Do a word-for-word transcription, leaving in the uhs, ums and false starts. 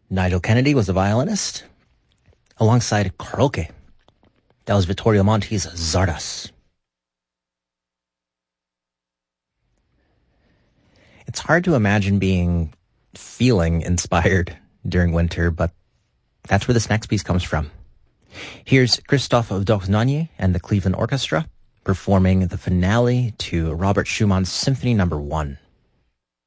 Nigel Kennedy was the violinist, alongside Karaoke. That was Vittorio Monti's Zardas. It's hard to imagine being feeling inspired during winter, but that's where this next piece comes from. Here's Christophe Dornanier and the Cleveland Orchestra performing the finale to Robert Schumann's Symphony Number One.